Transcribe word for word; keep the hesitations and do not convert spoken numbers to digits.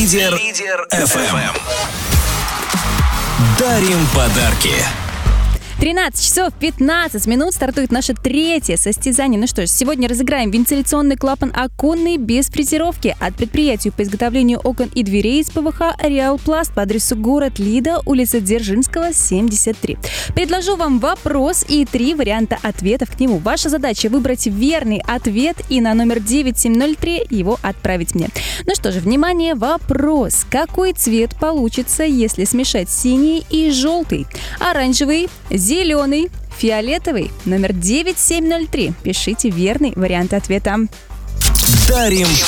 Лидер, Лидер эф эм. Дарим подарки. тринадцать часов пятнадцать минут, стартует наше третье состязание. Ну что ж, сегодня разыграем вентиляционный клапан оконный без фрезеровки от предприятия по изготовлению окон и дверей из ПВХ «Реалпласт» по адресу город Лида, улица Дзержинского, семьдесят три. Предложу вам вопрос и три варианта ответов к нему. Ваша задача выбрать верный ответ и на номер девять семь ноль три его отправить мне. Ну что же, внимание, вопрос. Какой цвет получится, если смешать синий и желтый? Оранжевый, зеленый, фиолетовый? Номер девять семь ноль три. Пишите верный вариант ответа. Дарим